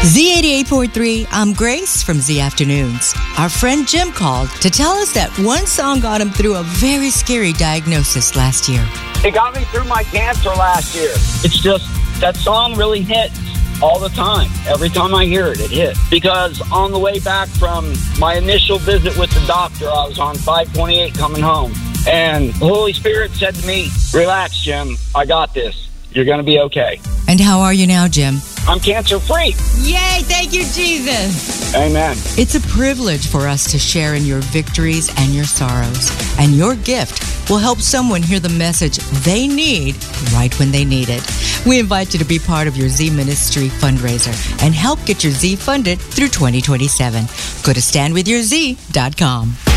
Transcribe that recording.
Z88.3, I'm Grace from Z Afternoons. Our friend Jim called to tell us that one song got him through a very scary diagnosis last year. It got me through my cancer last year. It's just, that song really hits all the time. Every time I hear it, it hits. Because on the way back from my initial visit with the doctor, I was on 528 coming home. And the Holy Spirit said to me, relax, Jim, I got this. You're going to be okay. And how are you now, Jim? I'm cancer-free. Yay, thank you, Jesus. Amen. It's a privilege for us to share in your victories and your sorrows. And your gift will help someone hear the message they need right when they need it. We invite you to be part of your Z Ministry fundraiser and help get your Z funded through 2027. Go to standwithyourz.com.